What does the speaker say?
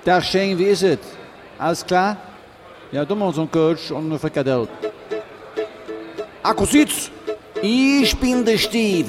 Dag Shane, wie ist es? Alles klar? Ja, doe maar zo'n Coach und eine Frikadelle. Akku Süd! Ich bin der Steve,